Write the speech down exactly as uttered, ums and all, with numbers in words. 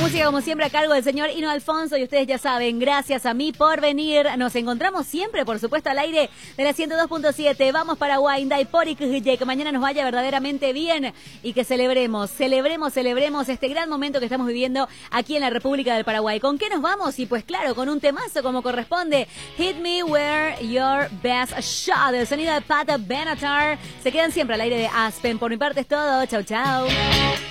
música, como siempre, a cargo del señor Hino Alfonso. Y ustedes ya saben, gracias a mí por venir. Nos encontramos siempre, por supuesto, al aire de la ciento dos punto siete. Vamos para Paraguay, Pori, que mañana nos vaya verdaderamente bien y que celebremos, celebremos, celebremos este gran momento que estamos viviendo aquí en la República del Paraguay. ¿Con qué nos vamos? Y pues claro, con un temazo como corresponde. Hit Me Where Your Best Shot. El sonido de Pat Benatar. Se quedan siempre al aire de Aspen. Por mi parte es todo. Chau, chau.